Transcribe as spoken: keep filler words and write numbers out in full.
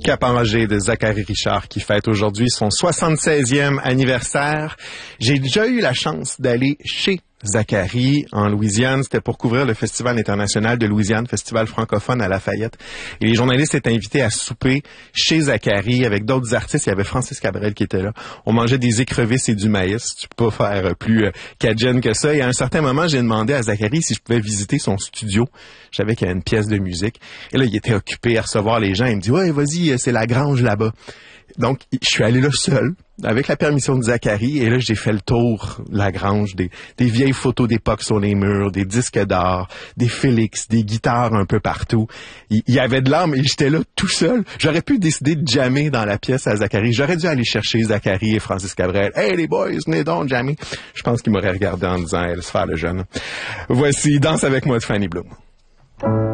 Cap enragé de Zachary Richard qui fête aujourd'hui son soixante-seizième anniversaire. J'ai déjà eu la chance d'aller chez Zachary en Louisiane. C'était pour couvrir le Festival international de Louisiane, festival francophone à Lafayette. Et les journalistes étaient invités à souper chez Zachary avec d'autres artistes. Il y avait Francis Cabrel qui était là. On mangeait des écrevisses et du maïs. Tu peux pas faire plus euh, cajun que ça. Et à un certain moment, j'ai demandé à Zachary si je pouvais visiter son studio. Je savais qu'il y avait une pièce de musique. Et là, il était occupé à recevoir les gens. Il me dit « Ouais, vas-y, c'est la grange là-bas. » Donc, je suis allé là seul, avec la permission de Zachary, et là, j'ai fait le tour de la grange, des, des vieilles photos d'époque sur les murs, des disques d'or, des Félix, des guitares un peu partout. Il, il y avait de l'âme, et j'étais là tout seul. J'aurais pu décider de jammer dans la pièce à Zachary. J'aurais dû aller chercher Zachary et Francis Cabrel. « Hey, les boys, venez donc jammer. » Je pense qu'ils m'auraient regardé en disant « Hey, laisse faire le jeune. » Voici « Danse avec moi » de Fanny Bloom.